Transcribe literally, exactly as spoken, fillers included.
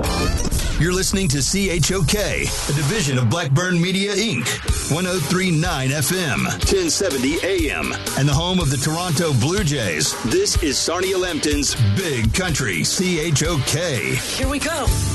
You're listening to C H O K, a division of Blackburn Media, Incorporated. one oh three point nine F M, ten seventy A M, and the home of the Toronto Blue Jays. This is Sarnia Lambton's Big Country C H O K. Here we go.